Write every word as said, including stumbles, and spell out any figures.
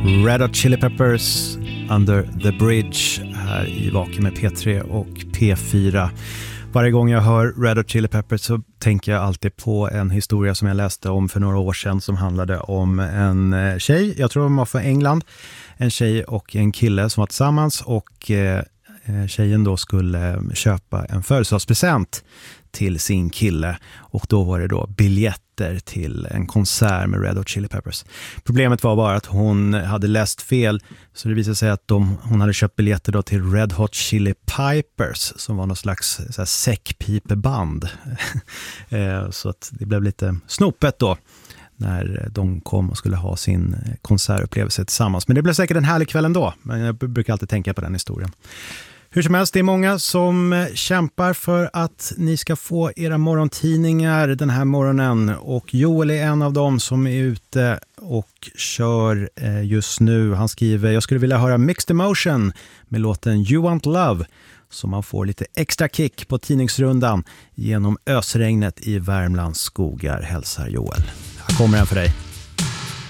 Red Hot Chili Peppers, Under the Bridge, här i Vaken med P tre och P fyra. Varje gång jag hör Red Hot Chili Peppers så tänker jag alltid på en historia som jag läste om för några år sedan som handlade om en tjej, jag tror de var från England, en tjej och en kille som var tillsammans, och eh, tjejen då skulle köpa en födelsedagspresent till sin kille, och då var det då biljetter till en konsert med Red Hot Chili Peppers. Problemet var bara att hon hade läst fel, så det visade sig att de, hon hade köpt biljetter då till Red Hot Chili Pipers, som var någon slags så här säckpipeband. Så att det blev lite snopet då när de kom och skulle ha sin konsertupplevelse tillsammans. Men det blev säkert en härlig kväll ändå, men jag brukar alltid tänka på den historien. Hur som helst, det är många som kämpar för att ni ska få era morgontidningar den här morgonen, och Joel är en av dem som är ute och kör just nu. Han skriver: jag skulle vilja höra Mixed Emotion med låten You Want Love, så man får lite extra kick på tidningsrundan genom ösregnet i Värmlands skogar, hälsar Joel. Här kommer den för dig.